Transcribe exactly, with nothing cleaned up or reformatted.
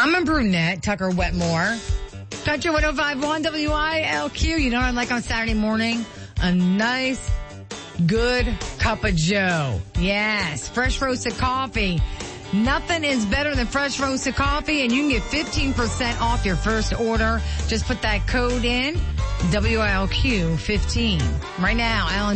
I'm a brunette, Tucker Wetmore. Country one oh five point one W I L Q. You know what I like on Saturday morning? A nice, good cup of Joe. Yes, fresh roasted coffee. Nothing is better than fresh roasted coffee, and you can get fifteen percent off your first order. Just put that code in, W I L Q fifteen. Right now, Alan